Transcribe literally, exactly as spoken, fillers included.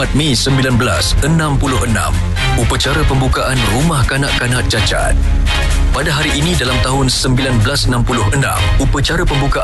empat Mei sembilan belas enam puluh enam, upacara pembukaan Rumah Kanak-Kanak Cacat. Pada hari ini dalam tahun sembilan belas enam puluh enam, upacara pembukaan